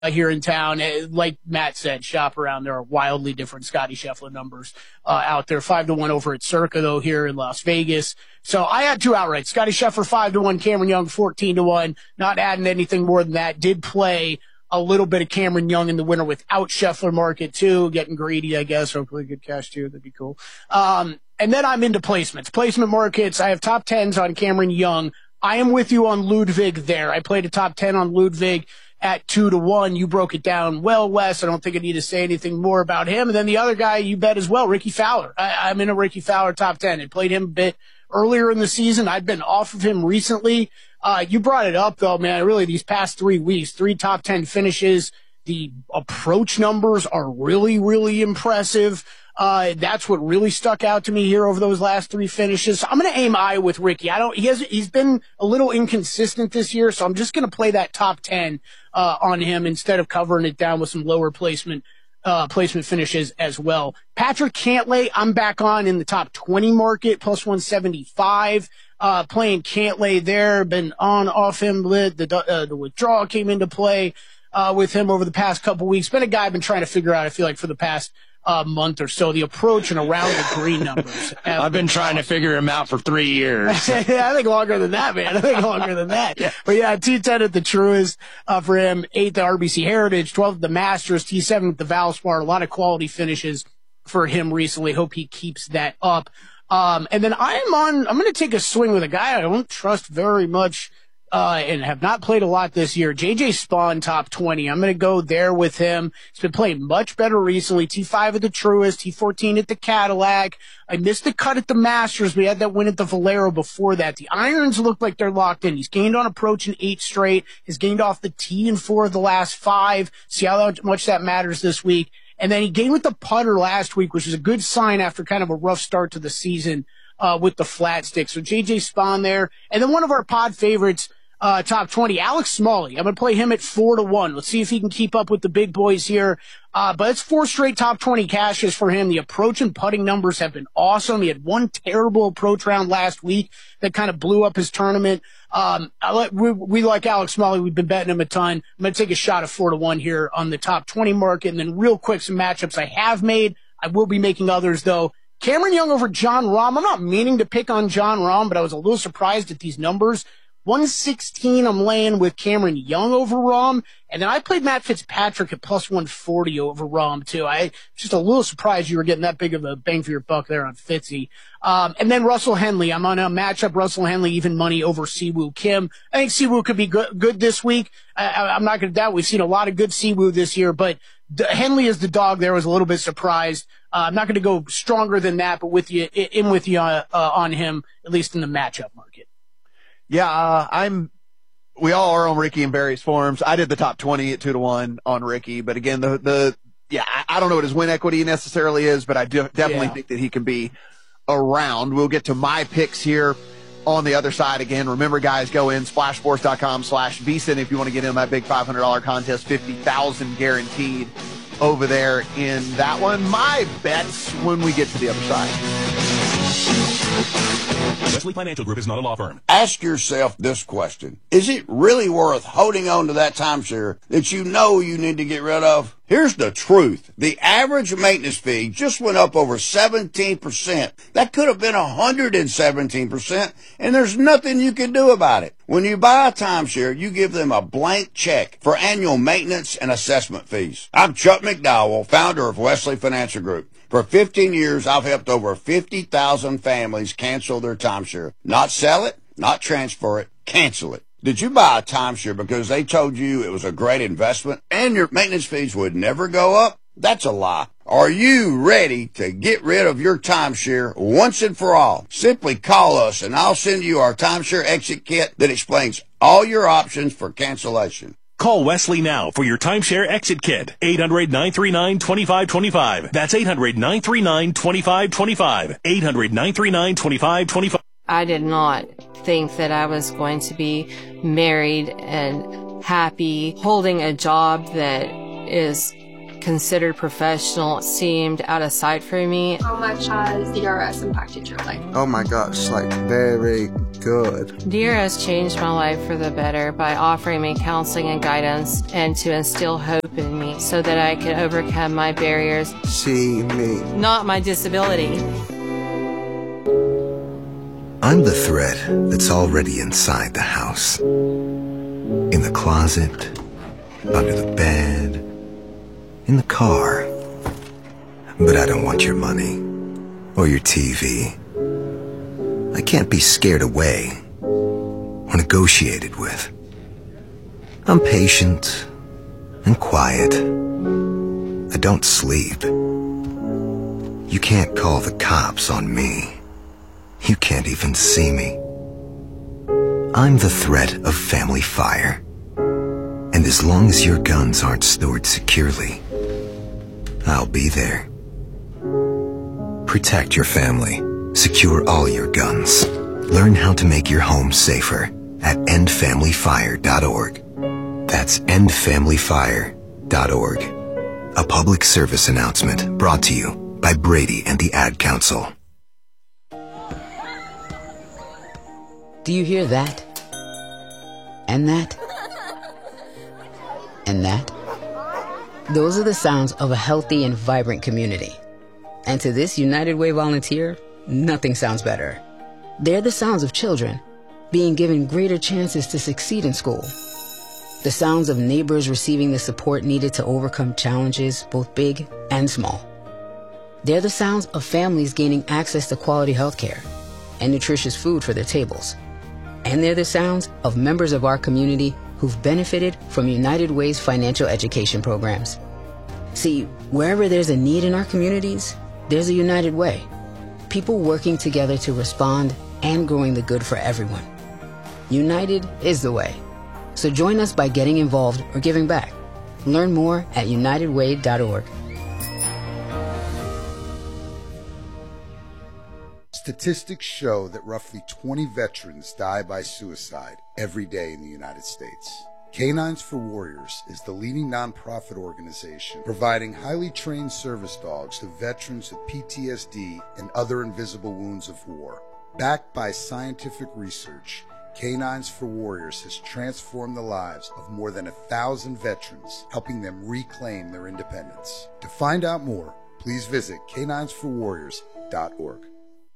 here in town. Like Matt said, shop around. There are wildly different Scotty Scheffler numbers out there. 5-1 over at Circa, though, here in Las Vegas. So I had two outright. Scotty Scheffler 5-1, Cameron Young 14-1. Not adding anything more than that. Did play a little bit of Cameron Young in the winner without Scheffler market, too. Getting greedy, I guess. Hopefully good cash, too. That'd be cool. And then I'm into placements. Placement markets. I have top 10s on Cameron Young. I am with you on Ludwig there. I played a top 10 on Ludwig at 2-1. You broke it down well, Wes. I don't think I need to say anything more about him. And then the other guy you bet as well, Ricky Fowler. I'm in a Ricky Fowler top 10. I played him a bit earlier in the season. I've been off of him recently. You brought it up, though, man. Really, these past 3 weeks, 3 top 10 finishes. The approach numbers are really, really impressive. That's what really stuck out to me here over those last 3 finishes. So I'm going to aim high with Ricky. He's been a little inconsistent this year, so I'm just going to play that top 10, on him instead of covering it down with some lower placement finishes as well. Patrick Cantlay, I'm back on in the top 20 market, plus 175. Playing Cantlay there, been on, off him, the withdrawal came into play, with him over the past couple weeks. Been a guy I've been trying to figure out, I feel like, for the past month or so. The approach and around the green numbers. I've been trying to figure him out for 3 years. I think longer than that, man. I think longer than that. Yeah. But yeah, T10 at the Truist for him, 8th at RBC Heritage, 12th at the Masters, T7 at the Valspar. A lot of quality finishes for him recently. Hope he keeps that up. And then I'm going to take a swing with a guy I don't trust very much, and have not played a lot this year. JJ Spawn, top 20. I'm going to go there with him. He's been playing much better recently. T5 at the Truist, T14 at the Cadillac. I missed the cut at the Masters. We had that win at the Valero before that. The irons look like they're locked in. He's gained on approach in 8 straight. He's gained off the tee in 4 of the last 5. See how much that matters this week. And then he gained with the putter last week, which is a good sign after kind of a rough start to the season, with the flat stick. So JJ Spawn there. And then one of our pod favorites, top 20, Alex Smalley. I'm going to play him at 4-1. Let's see if he can keep up with the big boys here. But it's 4 straight top 20 cashes for him. The approach and putting numbers have been awesome. He had one terrible approach round last week that kind of blew up his tournament. We like Alex Smalley. We've been betting him a ton. I'm going to take a shot of 4-1 here on the top 20 market. And then real quick, some matchups I have made. I will be making others, though. Cameron Young over Jon Rahm. I'm not meaning to pick on Jon Rahm, but I was a little surprised at these numbers. 116, I'm laying with Cameron Young over Rahm. And then I played Matt Fitzpatrick at plus 140 over Rahm, too. I just a little surprised you were getting that big of a bang for your buck there on Fitzy. And then Russell Henley. I'm on a matchup Russell Henley, even money over Siwoo Kim. I think Siwoo could be good this week. I'm not going to doubt. We've seen a lot of good Siwoo this year, but Henley is the dog there. I was a little bit surprised. I'm not going to go stronger than that, but with you on him, at least in the matchup market. Yeah, we all are on Ricky and Barry's forums. I did the top 20 at 2-1 on Ricky, but again, I don't know what his win equity necessarily is, but I definitely think that he can be around. We'll get to my picks here on the other side. Again, remember, guys, go in splashsports.com/VSiN if you want to get in that big $500 contest, $50,000 guaranteed over there in that one. My bets when we get to the other side. Wesley Financial Group is not a law firm. Ask yourself this question. Is it really worth holding on to that timeshare that you know you need to get rid of? Here's the truth. The average maintenance fee just went up over 17%. That could have been 117%, and there's nothing you can do about it. When you buy a timeshare, you give them a blank check for annual maintenance and assessment fees. I'm Chuck McDowell, founder of Wesley Financial Group. For 15 years, I've helped over 50,000 families cancel their timeshare. Not sell it, not transfer it, cancel it. Did you buy a timeshare because they told you it was a great investment and your maintenance fees would never go up? That's a lie. Are you ready to get rid of your timeshare once and for all? Simply call us and I'll send you our timeshare exit kit that explains all your options for cancellation. Call Wesley now for your timeshare exit kit. 800-939-2525. That's 800-939-2525. 800-939-2525. I did not think that I was going to be married and happy. Holding a job that is considered professional seemed out of sight for me. How much has DRS impacted your life? Oh my gosh, like very, good. Deer has changed my life for the better by offering me counseling and guidance and to instill hope in me so that I can overcome my barriers. See me. Not my disability. I'm the thread that's already inside the house. In the closet, under the bed, in the car. But I don't want your money or your TV. I can't be scared away or negotiated with. I'm patient and quiet. I don't sleep. You can't call the cops on me. You can't even see me. I'm the threat of family fire. And as long as your guns aren't stored securely, I'll be there. Protect your family. Secure all your guns. Learn how to make your home safer at endfamilyfire.org. That's endfamilyfire.org. A public service announcement brought to you by Brady and the Ad Council. Do you hear that? And that? And that? Those are the sounds of a healthy and vibrant community. And to this United Way volunteer, nothing sounds better. They're the sounds of children being given greater chances to succeed in school. The sounds of neighbors receiving the support needed to overcome challenges, both big and small. They're the sounds of families gaining access to quality health care and nutritious food for their tables. And they're the sounds of members of our community who've benefited from United Way's financial education programs. See, wherever there's a need in our communities, there's a United Way. People working together to respond and growing the good for everyone. United is the way. So join us by getting involved or giving back. Learn more at unitedway.org. Statistics show that roughly 20 veterans die by suicide every day in the United States. Canines for Warriors is the leading nonprofit organization providing highly trained service dogs to veterans with PTSD and other invisible wounds of war. Backed by scientific research, Canines for Warriors has transformed the lives of more than 1,000 veterans, helping them reclaim their independence. To find out more, please visit caninesforwarriors.org.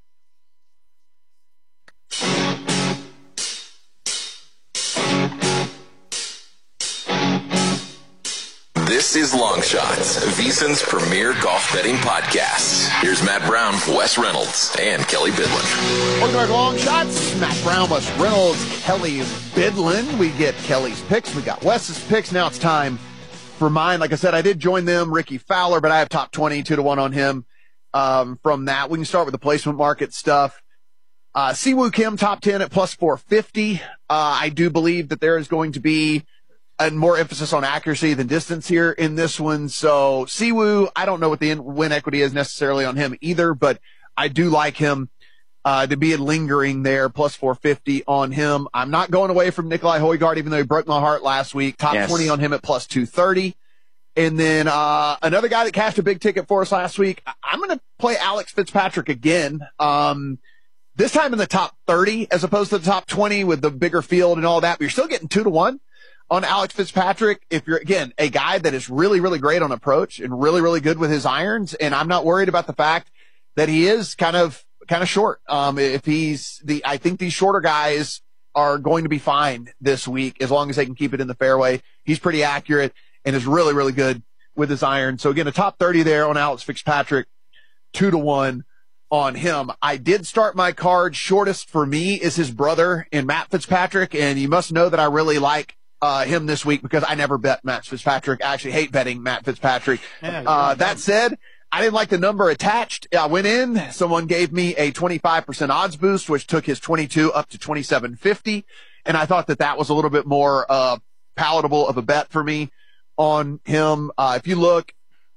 This is Long Shots, VSiN's premier golf betting podcast. Here's Matt Brown, Wes Reynolds, and Kelly Bidlin. Welcome back to Long Shots. Matt Brown, Wes Reynolds, Kelly Bidlin. We get Kelly's picks. We got Wes's picks. Now it's time for mine. Like I said, I did join them, Ricky Fowler, but I have top 20, 2-1 on him. From that, we can start with the placement market stuff. Siwoo Kim, top 10 at plus 450. I do believe that there is going to be a more emphasis on accuracy than distance here in this one. So Siwoo, I don't know what the win equity is necessarily on him either, but I do like him to be lingering there, plus 450 on him. I'm not going away from Nikolai Højgaard, even though he broke my heart last week. Top 20 on him at plus 230. And then another guy that cashed a big ticket for us last week, I'm going to play Alex Fitzpatrick again. This time in the top 30 as opposed to the top 20 with the bigger field and all that, but you're still getting 2-1 on Alex Fitzpatrick. If you're, again, a guy that is really, really great on approach and really, really good with his irons. And I'm not worried about the fact that he is kind of short. I think these shorter guys are going to be fine this week as long as they can keep it in the fairway. He's pretty accurate and is really, really good with his iron. So again, a top 30 there on Alex Fitzpatrick, 2-1 on him. I did start my card. Shortest for me is his brother in Matt Fitzpatrick. And you must know that I really like him this week because I never bet Matt Fitzpatrick. I actually hate betting Matt Fitzpatrick. That said, I didn't like the number attached. I went in. Someone gave me a 25% odds boost, which took his 22 up to 2750. And I thought that was a little bit more palatable of a bet for me on him. If you look,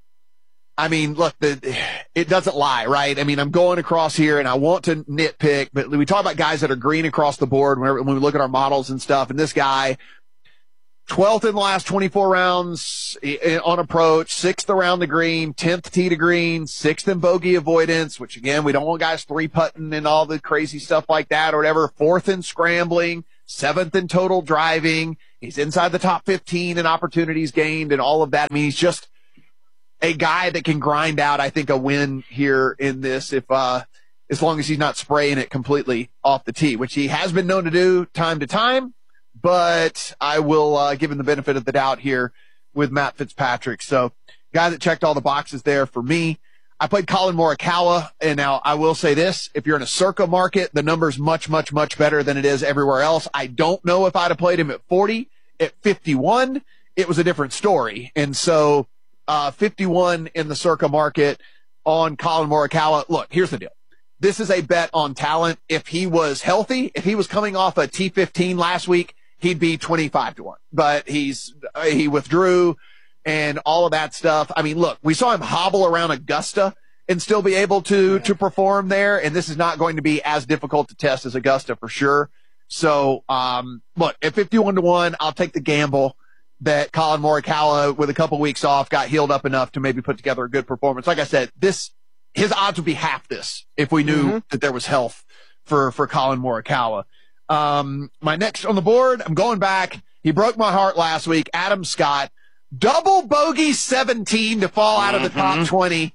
it doesn't lie, right? I mean, I'm going across here and I want to nitpick, but we talk about guys that are green across the board when we look at our models and stuff. And this guy, 12th in the last 24 rounds on approach, 6th around the green, 10th tee to green, 6th in bogey avoidance, which again, we don't want guys 3-putting and all the crazy stuff like that or whatever. 4th in scrambling, 7th in total driving. He's inside the top 15 in opportunities gained and all of that. I mean, he's just a guy that can grind out, I think, a win here in this as long as he's not spraying it completely off the tee, which he has been known to do time to time. But I will give him the benefit of the doubt here with Matt Fitzpatrick. So, guy that checked all the boxes there for me. I played Colin Morikawa, and now I will say this. If you're in a Circa market, the number's much, much, much better than it is everywhere else. I don't know if I'd have played him at 40. At 51, it was a different story. And so 51 in the Circa market on Colin Morikawa. Look, here's the deal. This is a bet on talent. If he was healthy, if he was coming off a T15 last week, he'd be 25-1, but he withdrew and all of that stuff. I mean, look, we saw him hobble around Augusta and still be able to perform there. And this is not going to be as difficult to test as Augusta for sure. So, look, at 51-1, I'll take the gamble that Colin Morikawa with a couple weeks off got healed up enough to maybe put together a good performance. Like I said, his odds would be half this if we knew that there was health for Colin Morikawa. My next on the board, I'm going back. He broke my heart last week. Adam Scott, double bogey 17 to fall out of the top 20.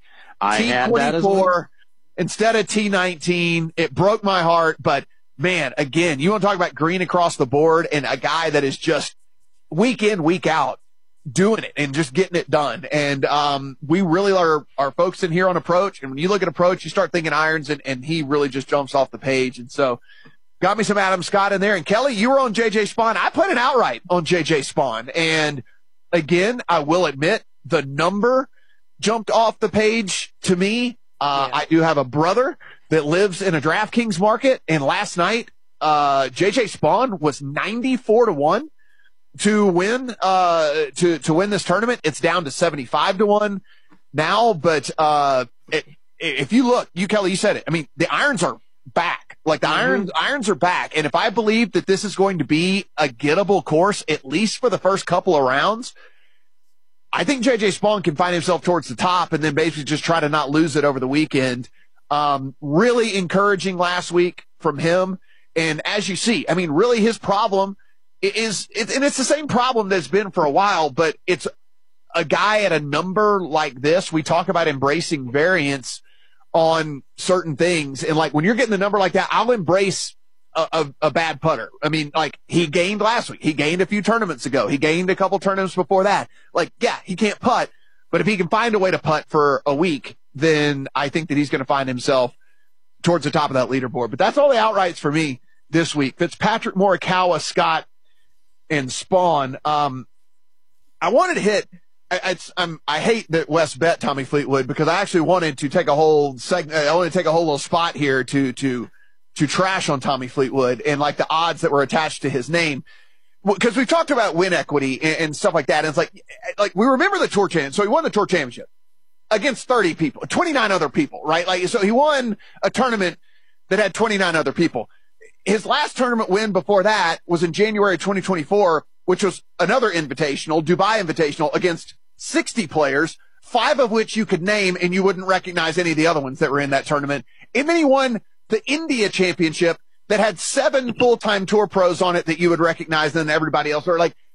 T24 instead of T19. It broke my heart, but man, again, you want to talk about green across the board and a guy that is just week in, week out doing it and just getting it done. And, we really are focusing here on approach. And when you look at approach, you start thinking irons and he really just jumps off the page. And so, got me some Adam Scott in there. And Kelly, you were on JJ Spawn. I put it outright on JJ Spawn. And again, I will admit the number jumped off the page to me. I do have a brother that lives in a DraftKings market. And last night, JJ Spawn was 94-1 to win, to win this tournament. It's down to 75-1 now. But, if you look, Kelly, you said it. I mean, the irons are back. Like the irons are back. And if I believe that this is going to be a gettable course, at least for the first couple of rounds, I think JJ Spawn can find himself towards the top and then basically just try to not lose it over the weekend. Really encouraging last week from him. And as you see, I mean, really his problem is, and it's the same problem that's been for a while, but it's a guy at a number like this. We talk about embracing variance on certain things. And like when you're getting the number like that, I'll embrace a bad putter. I mean, like he gained last week. He gained a few tournaments ago. He gained a couple tournaments before that. Like, yeah, he can't putt, but if he can find a way to putt for a week, then I think that he's going to find himself towards the top of that leaderboard. But that's all the outrights for me this week. Fitzpatrick, Morikawa, Scott, and Spawn. I wanted to hit, I hate that Wes bet Tommy Fleetwood because I actually wanted to take a whole segment. I wanted to take a whole little spot here to trash on Tommy Fleetwood and like the odds that were attached to his name. Because we've talked about win equity and stuff like that. And it's like we remember the tour championship. So he won the tour championship against 30 people, 29 other people, right? Like, so he won a tournament that had 29 other people. His last tournament win before that was in January 2024, which was another invitational, Dubai Invitational against 60 players, 5 of which you could name and you wouldn't recognize any of the other ones that were in that tournament. And then he won the India Championship that had 7 full-time tour pros on it that you would recognize than everybody else. Or like,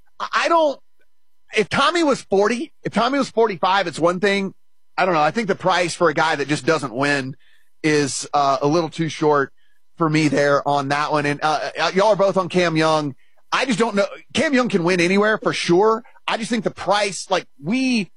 if Tommy was 40, if Tommy was 45, it's one thing. I don't know. I think the price for a guy that just doesn't win is a little too short for me there on that one. And y'all are both on Cam Young. I just don't know. Cam Young can win anywhere for sure. I just think the price, like we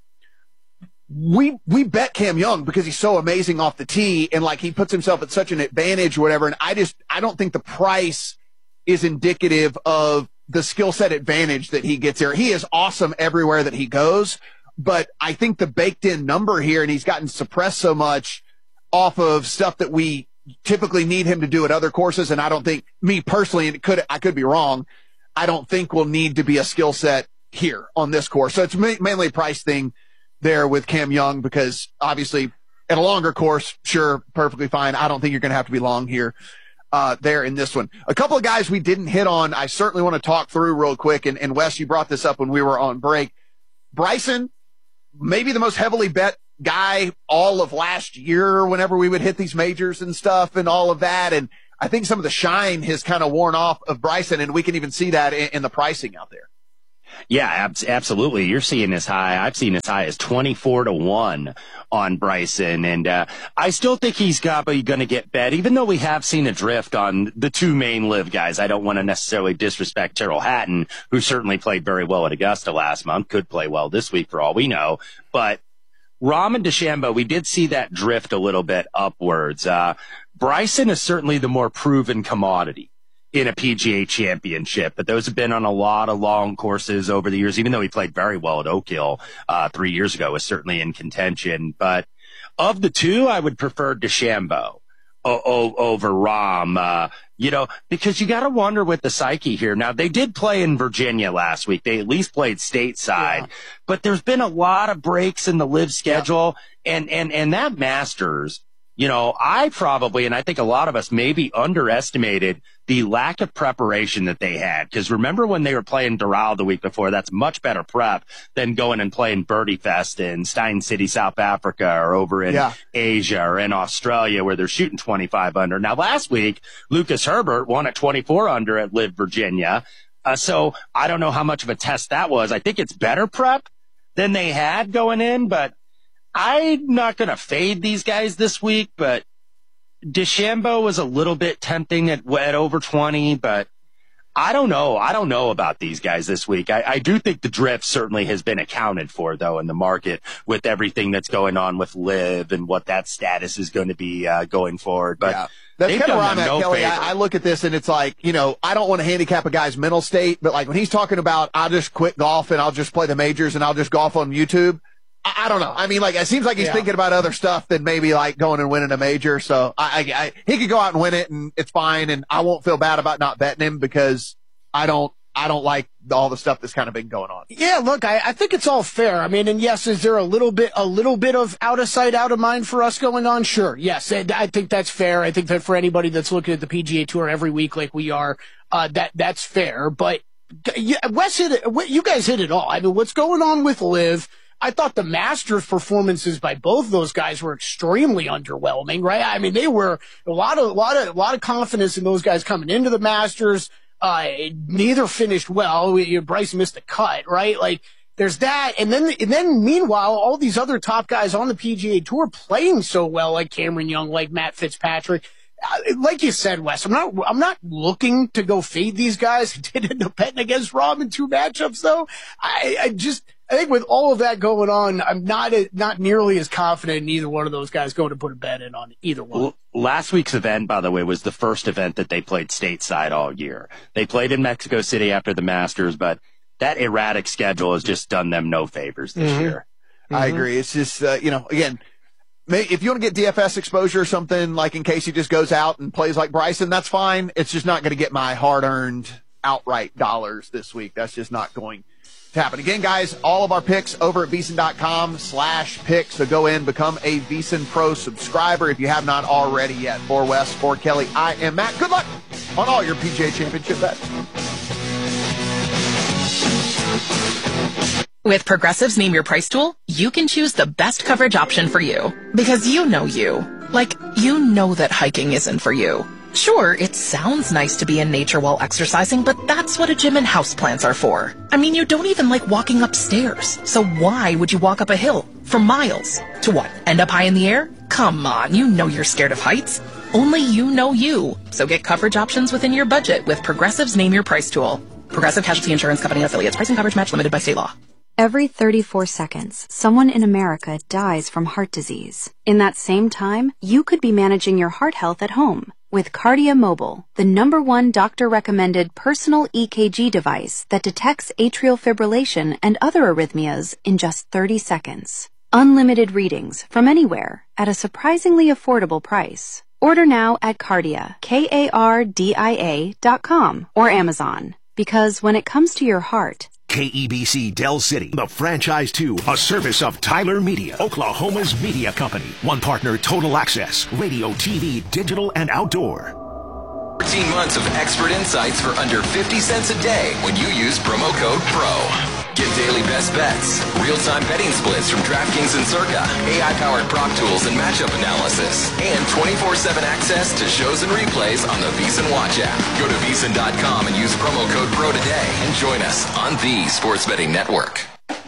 bet Cam Young because he's so amazing off the tee and like he puts himself at such an advantage or whatever. And I don't think the price is indicative of the skill set advantage that he gets here. He is awesome everywhere that he goes, but I think the baked in number here, and he's gotten suppressed so much off of stuff that we typically need him to do at other courses. And I don't think, me personally, and I could be wrong, I don't think will need to be a skill set here on this course. So it's mainly a price thing there with Cam Young, because obviously at a longer course, sure, perfectly fine. I don't think you're going to have to be long here. there in this one. A couple of guys we didn't hit on, I certainly want to talk through real quick. And Wes, you brought this up when we were on break. Bryson, maybe the most heavily bet guy all of last year whenever we would hit these majors and stuff and all of that. And I think some of the shine has kind of worn off of Bryson, and we can even see that in the pricing out there. Yeah, absolutely. You're seeing as high. I've seen as high as 24-1 on Bryson. And, I still think he's going to get bet, even though we have seen a drift on the two main live guys. I don't want to necessarily disrespect Tyrrell Hatton, who certainly played very well at Augusta last month, could play well this week for all we know. But Rahm and DeChambeau, we did see that drift a little bit upwards. Bryson is certainly the more proven commodity in a PGA championship, but those have been on a lot of long courses over the years, even though he played very well at Oak Hill 3 years ago, was certainly in contention. But of the two, I would prefer DeChambeau over Rahm, because you got to wonder with the psyche here. Now, they did play in Virginia last week. They at least played stateside, but there's been a lot of breaks in the live schedule, and that Masters, I probably, and I think a lot of us maybe underestimated the lack of preparation that they had. Because remember when they were playing Doral the week before, that's much better prep than going and playing Birdie Fest in Stein City, South Africa, or over in Asia or in Australia where they're shooting 25 under. Now, last week, Lucas Herbert won at 24 under at Live Virginia. So I don't know how much of a test that was. I think it's better prep than they had going in, but I'm not going to fade these guys this week, but DeChambeau was a little bit tempting at over 20, but I don't know. I don't know about these guys this week. I do think the drift certainly has been accounted for, though, in the market with everything that's going on with Liv and what that status is going to be going forward. But that's kind of where I'm at, Kelly. I look at this and it's like, I don't want to handicap a guy's mental state, but like when he's talking about, I'll just quit golf and I'll just play the majors and I'll just golf on YouTube. I don't know. I mean, like, it seems like he's thinking about other stuff than maybe like going and winning a major. So he could go out and win it and it's fine. And I won't feel bad about not betting him because I don't like all the stuff that's kind of been going on. Yeah, look, I think it's all fair. I mean, and yes, is there a little bit of out of sight, out of mind for us going on? Sure. Yes. I think that's fair. I think that for anybody that's looking at the PGA Tour every week like we are, that's fair. But Wes you guys hit it all. I mean, what's going on with Liv? I thought the Masters performances by both those guys were extremely underwhelming, right? I mean, they were a lot of confidence in those guys coming into the Masters. Neither finished well. Bryce missed a cut, right? Like, there's that. And then meanwhile, all these other top guys on the PGA Tour playing so well, like Cameron Young, like Matt Fitzpatrick. Like you said, Wes, I'm not looking to go fade these guys. I did end up betting against Rahm in 2 matchups, though. I think with all of that going on, I'm not nearly as confident in either one of those guys going to put a bet in on either one. Last week's event, by the way, was the first event that they played stateside all year. They played in Mexico City after the Masters, but that erratic schedule has just done them no favors this year. I agree. It's just, again, if you want to get DFS exposure or something, like in case he just goes out and plays like Bryson, that's fine. It's just not going to get my hard-earned outright dollars this week. That's just not going to happen. Again, guys, all of our picks over at VSiN.com/picks. So go in, become a VSiN Pro subscriber if you have not already yet. For Wes, for Kelly, I am Matt. Good luck on all your PGA Championship bets. With Progressive's Name Your Price tool, you can choose the best coverage option for you. Because you know you. Like, you know that hiking isn't for you. Sure, it sounds nice to be in nature while exercising, but that's what a gym and houseplants are for. I mean, you don't even like walking upstairs. So why would you walk up a hill for miles? To what, end up high in the air? Come on, you know you're scared of heights. Only you know you. So get coverage options within your budget with Progressive's Name Your Price tool. Progressive Casualty Insurance Company and Affiliates. Price and coverage match limited by state law. Every 34 seconds, someone in America dies from heart disease. In that same time, you could be managing your heart health at home with Cardia Mobile, the #1 doctor-recommended personal EKG device that detects atrial fibrillation and other arrhythmias in just 30 seconds. Unlimited readings from anywhere at a surprisingly affordable price. Order now at Cardia, KARDIA.com or Amazon. Because when it comes to your heart, KEBC Del City, the Franchise 2, a service of Tyler Media, Oklahoma's media company. One partner, Total Access, radio, TV, digital, and outdoor. 15 months of expert insights for under 50 cents a day when you use promo code PRO. Get daily best bets, real-time betting splits from DraftKings and Circa, AI-powered prop tools and matchup analysis, and 24/7 access to shows and replays on the VEASAN Watch app. Go to VEASAN.com and use promo code PRO today and join us on the Sports Betting Network.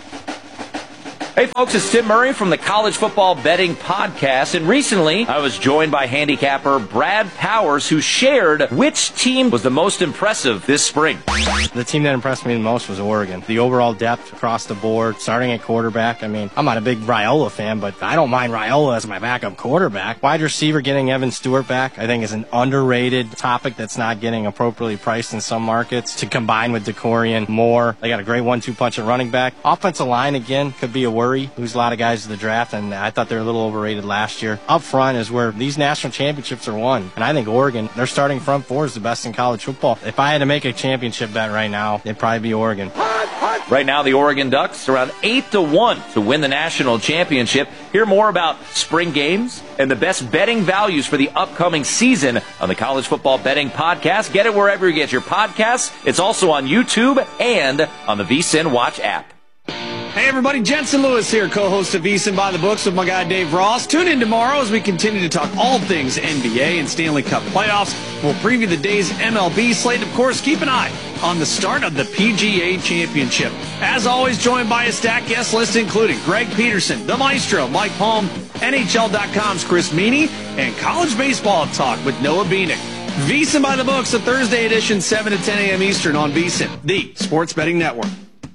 Hey folks, it's Tim Murray from the College Football Betting Podcast, and recently I was joined by handicapper Brad Powers, who shared which team was the most impressive this spring. The team that impressed me the most was Oregon. The overall depth across the board, starting at quarterback. I mean, I'm not a big Raiola fan, but I don't mind Raiola as my backup quarterback. Wide receiver, getting Evan Stewart back, I think is an underrated topic that's not getting appropriately priced in some markets. To combine with DeCorian, Moore, they got a great 1-2 punch at running back. Offensive line, again, could be a worry. Lose a lot of guys to the draft, and I thought they were a little overrated last year. Up front is where these national championships are won, and I think Oregon, their starting front four is the best in college football. If I had to make a championship bet right now, it'd probably be Oregon. Right now, the Oregon Ducks are around 8-1 to win the national championship. Hear more about spring games and the best betting values for the upcoming season on the College Football Betting Podcast. Get it wherever you get your podcasts. It's also on YouTube and on the VEASAN Watch app. Hey everybody, Jensen Lewis here, co-host of VEASAN by the Books with my guy Dave Ross. Tune in tomorrow as we continue to talk all things NBA and Stanley Cup playoffs. We'll preview the day's MLB slate. Of course, keep an eye on the start of the PGA Championship. As always, joined by a stacked guest list including Greg Peterson, the Maestro, Mike Palm, NHL.com's Chris Meany, and college baseball talk with Noah Beanick. VEASAN by the Books, a Thursday edition, 7 to 10 a.m. Eastern on VEASAN, the Sports Betting Network.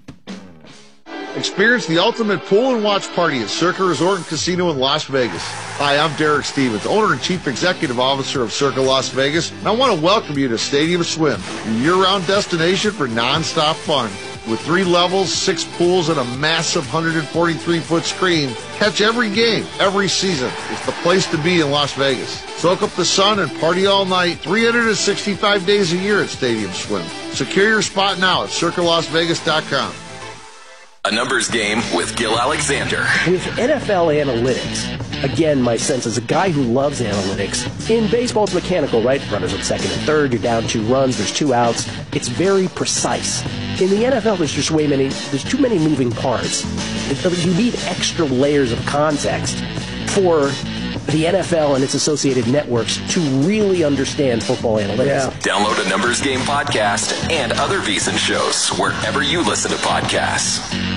Experience the ultimate pool and watch party at Circa Resort and Casino in Las Vegas. Hi, I'm Derek Stevens, owner and chief executive officer of Circa Las Vegas, and I want to welcome you to Stadium Swim, your year-round destination for non-stop fun. With 3 levels, 6 pools, and a massive 143-foot screen, catch every game, every season. It's the place to be in Las Vegas. Soak up the sun and party all night, 365 days a year at Stadium Swim. Secure your spot now at CircaLasVegas.com. A numbers game with Gil Alexander. With NFL analytics, again, my sense as a guy who loves analytics, in baseball it's mechanical, right? Runners on second and third, you're down 2 runs, there's 2 outs. It's very precise. In the NFL, there's just there's too many moving parts. You need extra layers of context for the NFL and its associated networks to really understand football analytics. Yeah. Download a Numbers Game podcast and other VEASAN shows wherever you listen to podcasts.